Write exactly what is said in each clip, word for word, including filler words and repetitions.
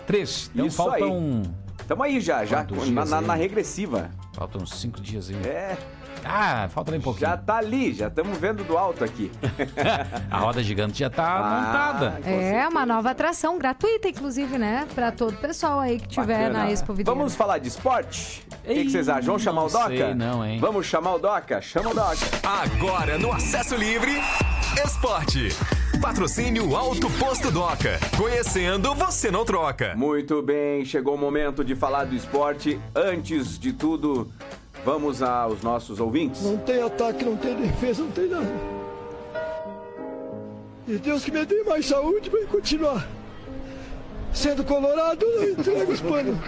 três. Então Isso faltam... Tamo aí já, já na, na, na aí? regressiva. Faltam cinco dias aí. É, Ah, falta nem um pouquinho. já tá ali, já estamos vendo do alto aqui. A roda gigante já tá Ah, montada. com É certeza. uma nova atração, gratuita, inclusive, né? Pra todo o pessoal aí que tiver Bacana. na Expo Videira. Vamos falar de esporte? O que, Ei, que vocês acham? Vamos chamar não o Doca? sei não, hein? Vamos chamar o Doca? Chama o Doca. Agora no Acesso Livre, Esporte. Patrocínio Alto Posto Doca. Conhecendo, você não troca. Muito bem, chegou o momento de falar do esporte. Antes de tudo, vamos aos nossos ouvintes. Não tem ataque, não tem defesa, não tem nada. E Deus que me dê mais saúde para continuar. Sendo colorado, eu entrego os panos.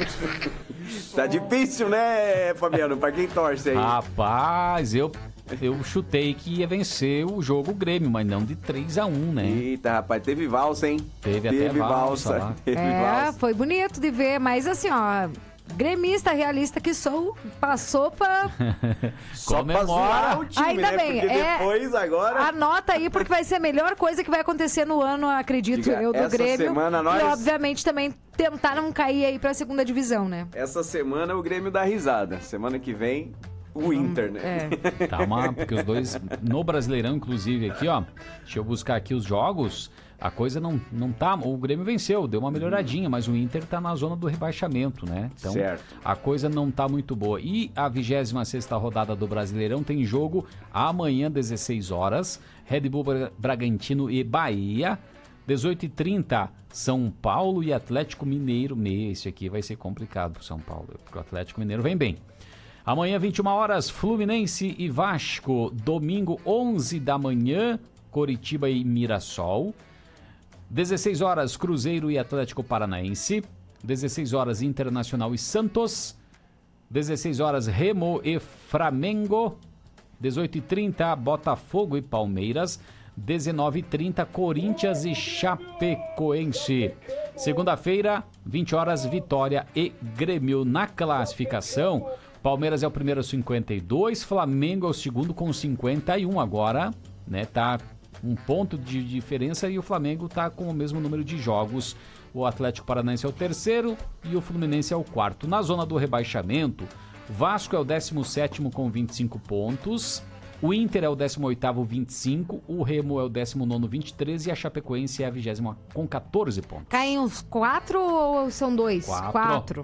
Tá difícil, né, Fabiano? Pra quem torce aí. Rapaz, eu, eu chutei que ia vencer o jogo Grêmio, mas não de três a um, né? Eita, rapaz, teve valsa, hein? Teve até valsa lá. Teve É, valsa. foi bonito de ver, mas assim, ó, gremista realista que sou, passou pra... Só pra Comemora. zoar o time, Ainda né? bem, Porque é- depois, agora... Anota aí, porque vai ser a melhor coisa que vai acontecer no ano, acredito Diga, eu, do essa Grêmio. semana nós- E, obviamente, também tentar não cair aí pra segunda divisão, né? Essa semana o Grêmio dá risada. Semana que vem, o Inter, né? É. Tá uma, porque os dois, no Brasileirão, inclusive, aqui, ó, deixa eu buscar aqui os jogos, a coisa não, não tá, o Grêmio venceu, deu uma melhoradinha, mas o Inter tá na zona do rebaixamento, né? Então, Certo. a coisa não tá muito boa. E a vigésima sexta rodada do Brasileirão tem jogo amanhã, dezesseis horas, Red Bull Bra- Bragantino e Bahia, dezoito e trinta, São Paulo e Atlético Mineiro. Meu, esse aqui vai ser complicado pro São Paulo, porque o Atlético Mineiro vem bem. Amanhã, vinte e uma horas, Fluminense e Vasco. Domingo, onze da manhã, Coritiba e Mirassol. dezesseis horas, Cruzeiro e Atlético Paranaense. dezesseis horas, Internacional e Santos. dezesseis horas, Remo e Flamengo. dezoito e trinta, Botafogo e Palmeiras. dezenove e trinta, Corinthians e Chapecoense. Segunda-feira, vinte horas, Vitória e Grêmio. Na classificação, Palmeiras é o primeiro, cinquenta e dois, Flamengo é o segundo com cinquenta e um agora, né? Tá um ponto de diferença e o Flamengo tá com o mesmo número de jogos. O Atlético Paranaense é o terceiro e o Fluminense é o quarto. Na zona do rebaixamento, Vasco é o décimo sétimo com vinte e cinco pontos. O Inter é o décimo oitavo, vinte e cinco, o Remo é o décimo nono, vinte e três e a Chapecoense é a vigésima com catorze pontos. Caem uns quatro ou são dois? Quatro. Quatro.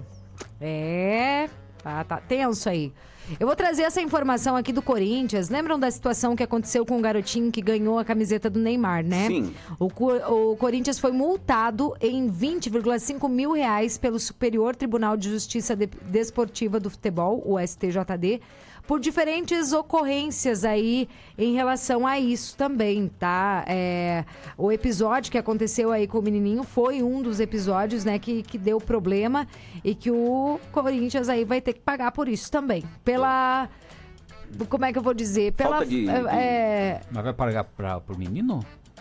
É, tá, tá tenso aí. Eu vou trazer essa informação aqui do Corinthians. Lembram da situação que aconteceu com o garotinho que ganhou a camiseta do Neymar, né? Sim. O, Co- o Corinthians foi multado em vinte vírgula cinco mil reais pelo Superior Tribunal de Justiça de- Desportiva do Futebol, o S T J D, por diferentes ocorrências aí em relação a isso também, tá? É, o episódio que aconteceu aí com o menininho foi um dos episódios, né, que, que deu problema e que o Corinthians aí vai ter que pagar por isso também. Pela... Como é que eu vou dizer? Pela... Falta de- é, Mas vai pagar pra, pro menino?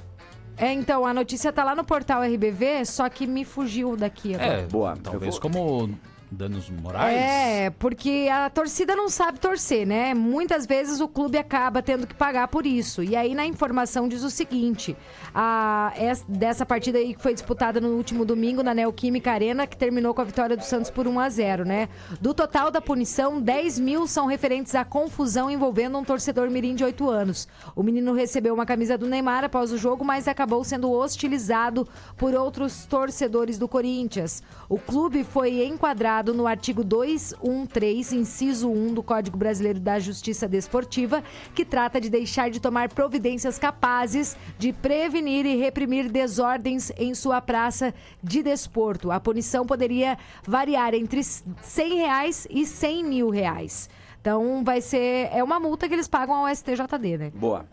é, então, a notícia tá lá no portal R B V, só que me fugiu daqui agora. É, Boa, talvez eu vou- como danos morais. É, porque a torcida não sabe torcer, né? Muitas vezes o clube acaba tendo que pagar por isso. E aí na informação diz o seguinte, a, es- dessa partida aí que foi disputada no último domingo na Neoquímica Arena, que terminou com a vitória do Santos por um a zero, né? Do total da punição, dez mil são referentes à confusão envolvendo um torcedor mirim de oito anos. O menino recebeu uma camisa do Neymar após o jogo, mas acabou sendo hostilizado por outros torcedores do Corinthians. O clube foi enquadrado no artigo duzentos e treze, inciso um do Código Brasileiro da Justiça Desportiva, que trata de deixar de tomar providências capazes de prevenir e reprimir desordens em sua praça de desporto. A punição poderia variar entre cem reais e cem mil reais. Então vai ser, é uma multa que eles pagam ao S T J D, né? Boa.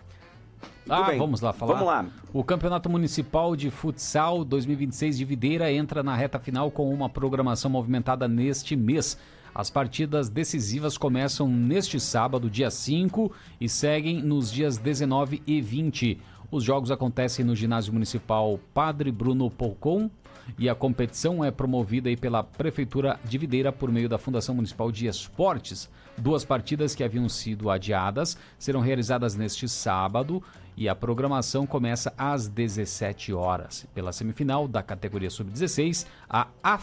Ah, bem. vamos lá falar. Vamos lá. O Campeonato Municipal de Futsal dois mil e vinte e seis de Videira entra na reta final com uma programação movimentada neste mês. As partidas decisivas começam neste sábado, dia cinco, e seguem nos dias dezenove e vinte. Os jogos acontecem no Ginásio Municipal Padre Bruno Polcon e a competição é promovida aí pela Prefeitura de Videira por meio da Fundação Municipal de Esportes. Duas partidas que haviam sido adiadas serão realizadas neste sábado e a programação começa às dezessete horas. Pela semifinal da categoria sub dezesseis, a